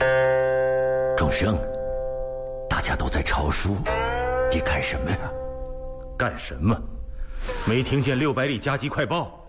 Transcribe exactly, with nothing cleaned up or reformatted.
众生，大家都在抄书，你干什么呀？ 干什么？没听见六百里加急快报？